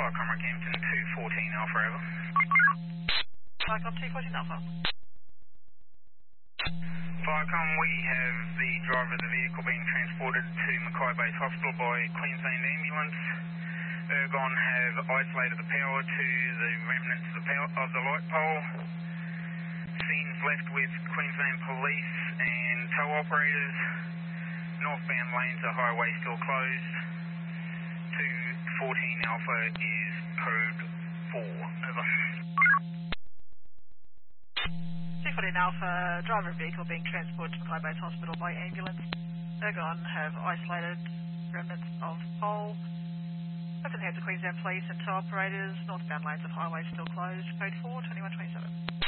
Viacom Rockhampton 214 Alpha, over. Viacom 214 Alpha. Viacom, we have the driver of the vehicle being transported to Mackay Base Hospital by Queensland Ambulance. Ergon have isolated the power to the remnants of the light pole. Scenes left with Queensland Police and tow operators. Northbound lanes of highway still closed. 214 Alpha is code 4. Over. 214 Alpha, driver of vehicle being transported to Mackay Base Hospital by ambulance. Ergon have isolated remnants of pole. Left in the hands of Queensland Police and tow operators. Northbound lanes of highway still closed. Code 4, 2127.